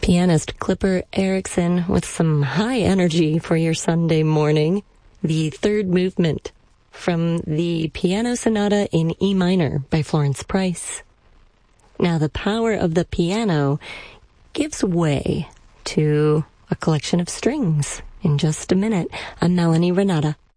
pianist Clipper Erickson with some high energy for your Sunday morning. The third movement from the Piano Sonata in E minor by Florence Price. Now, the power of the piano gives way to a collection of strings. In just a minute, I'm Melanie Renata.